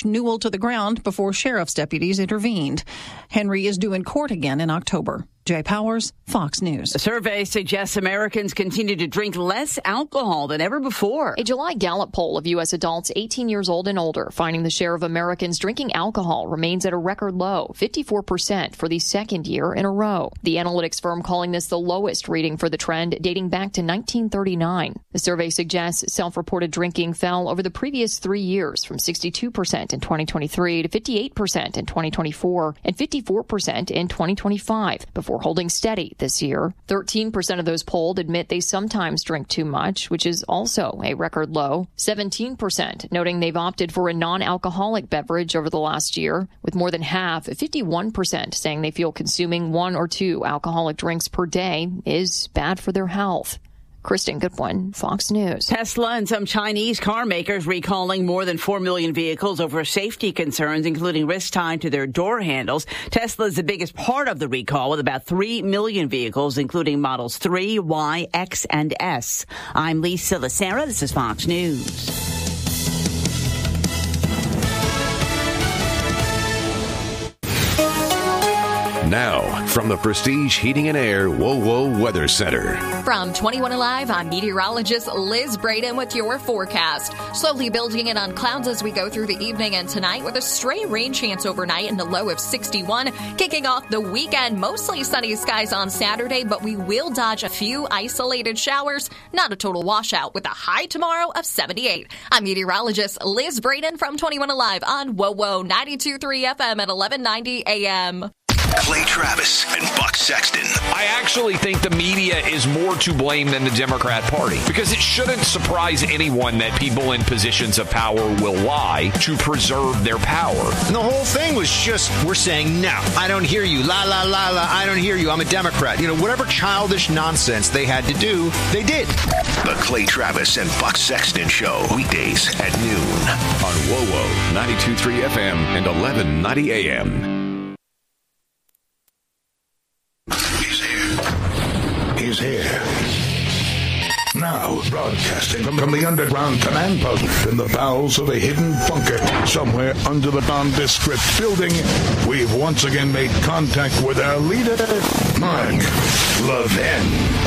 Newell to the ground before sheriff's deputies intervened. Henry is due in court again in October. Jay Powers, Fox News. A survey suggests Americans continue to drink less alcohol than ever before. A July Gallup poll of U.S. adults 18 years old and older finding the share of Americans drinking alcohol remains at a record low, 54% for the second year in a row. The analytics firm calling this the lowest reading for the trend dating back to 1939. The survey suggests self-reported drinking fell over the previous 3 years from 62% in 2023 to 58% in 2024 and 54% in 2025 before holding steady this year. 13% of those polled admit they sometimes drink too much, which is also a record low. 17% noting they've opted for a non-alcoholic beverage over the last year, with more than half, 51%, saying they feel consuming 1 or 2 alcoholic drinks per day is bad for their health. Kristen Goodwin, Fox News. Tesla and some Chinese car makers recalling more than 4 million vehicles over safety concerns, including risks tied to their door handles. Tesla is the biggest part of the recall, with about 3 million vehicles, including models 3, Y, X, and S. I'm Lisa Lacera. This is Fox News. Now, from the Prestige Heating and Air WoWo Weather Center. From 21 Alive, I'm meteorologist Liz Braden with your forecast. Slowly building in on clouds as we go through the evening and tonight, with a stray rain chance overnight in the low of 61. Kicking off the weekend, mostly sunny skies on Saturday, but we will dodge a few isolated showers. Not a total washout, with a high tomorrow of 78. I'm meteorologist Liz Braden from 21 Alive on WoWo 92.3 FM at 1190 AM. Clay Travis and Buck Sexton. I actually think the media is more to blame than the Democrat Party, because it shouldn't surprise anyone that people in positions of power will lie to preserve their power. And the whole thing was just, we're saying, no, I don't hear you. La, la, la, la, I don't hear you. I'm a Democrat. Whatever childish nonsense they had to do, they did. The Clay Travis and Buck Sexton Show, weekdays at noon. On WoWo 92.3 FM and 1190 AM. He's here. Now, broadcasting from the underground command post in the bowels of a hidden bunker somewhere under the nondescript building, we've once again made contact with our leader, Mark Levin.